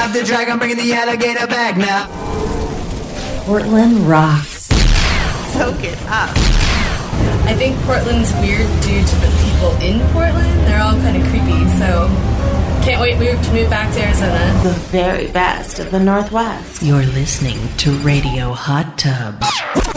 up the track, I'm bringing the alligator back now. Portland rocks. Soak it up. I think Portland's weird due to the people in Portland. They're all kind of creepy, so can't wait to move back to Arizona. The very best of the Northwest. You're listening to Radio Hot Tub.